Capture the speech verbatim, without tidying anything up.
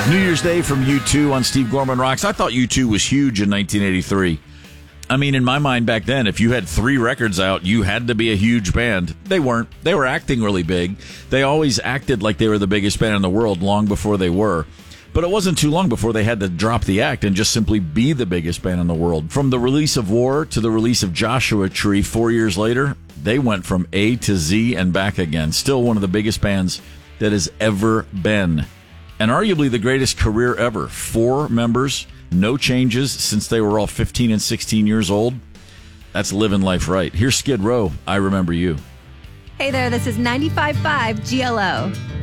New Year's Day from U two on Steve Gorman Rocks. I thought U two was huge in nineteen eighty-three. I mean, in my mind back then, if you had three records out, you had to be a huge band. They weren't. They were acting really big. They always acted like they were the biggest band in the world long before they were. But it wasn't too long before they had to drop the act and just simply be the biggest band in the world. From the release of War to the release of Joshua Tree four years later, they went from A to Z and back again. Still one of the biggest bands that has ever been. And arguably the greatest career ever. Four members, no changes since they were all fifteen and sixteen years old. That's living life right. Here's Skid Row, I Remember You. Hey there, this is ninety-five point five G L O.